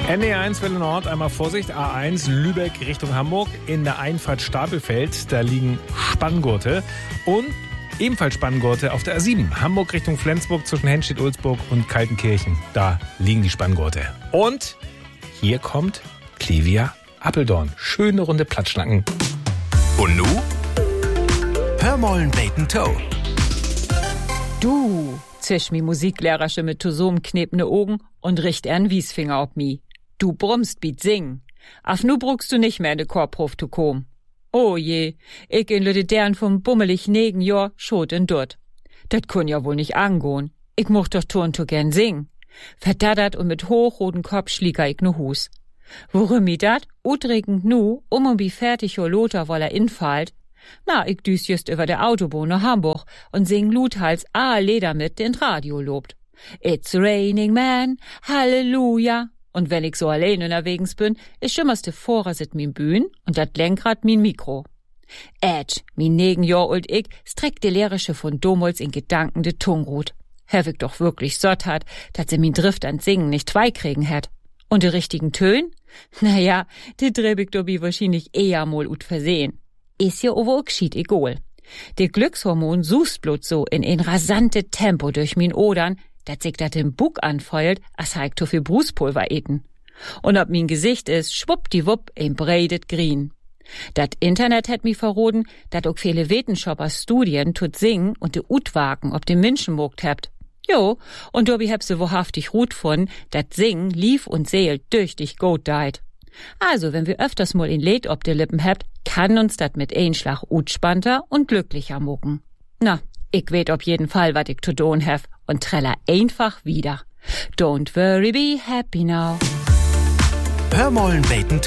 NE1 Welle Nord, einmal Vorsicht, A1 Lübeck Richtung Hamburg. In der Einfahrt Stapelfeld, da liegen Spanngurte. Und ebenfalls Spanngurte auf der A7, Hamburg Richtung Flensburg zwischen Henstedt-Ulzburg und Kaltenkirchen. Da liegen die Spanngurte. Und hier kommt Clivia Appeldorn. Schöne runde Plattschnacken. Und nu? Hör mollen Bacon Toe. Du, zisch mi Musiklehrersche mit Tosom knepne Augen und richt ern Wiesfinger ob mi. Du brummst biet singen. Af nu bruckst du nicht mehr in de Korprof zu kom. Oh je, ich in lüde dern vom bummelig negen Jahr schot in dort. Dat kun ja wohl nicht angehen. Ich mocht doch turn to gern singen. Verdaddert und mit hochroten Kopf schlieker ich nu Hus. Worum mi dat? Utregend nu, und bi fertig jo Lothar woller infallt. Na, ich düs just über der Autobahn nach Hamburg und sing Luthals Leder mit, den Radio lobt. It's raining man, Halleluja. Und wenn ich so allein unterwegs bin, ist schimmerste Vordersit min Bühn und dat Lenkrad min Mikro. Min 9 Jahr old ich streckt die Lehrerische von Domols in Gedanken de Tungrut. Herr ich doch wirklich sott hat, dat sie min Drift an Singen nicht zwei kriegen hat. Und de richtigen Tön? Naja, die dreb ich dobi wahrscheinlich eher mal ut versehen. Ist ja aber geschieht egal. Der Glückshormon sust bloß so in ein rasante Tempo durch min Odern, dat sich dat im Bug anfeuert, als heik to viel Bruspulver eten. Und ob min Gesicht ist, schwuppdiwupp, ein breidet Green. Dat Internet hat mi verroden, dat auch viele Wetenschapper Studien tut singen und de Utwagen ob dem Menschen mogt habt. Jo, und dobi hab se wahrhaftig Rut von, dat Singen lief und seelt durch dich gut deit. Also, wenn wir öfters mal in Lied ob de Lippen habt, kann uns dat mit Einschlag utspannter und glücklicher mucken. Na, ich weet auf jeden Fall, wat ich zu tun hab und treller einfach wieder. Don't worry, be happy now. Hör mollen Bacon